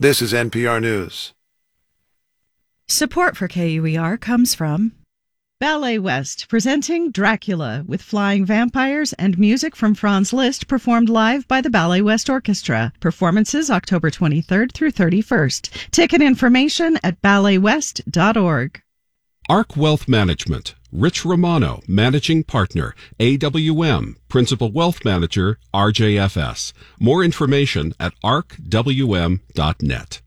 This is NPR News. Support for KUER comes from Ballet West, presenting Dracula with flying vampires and music from Franz Liszt performed live by the Ballet West Orchestra. Performances October 23rd through 31st. Ticket information at balletwest.org. ARC Wealth Management. Rich Romano, Managing Partner, AWM, Principal Wealth Manager, RJFS. More information at arcwm.net.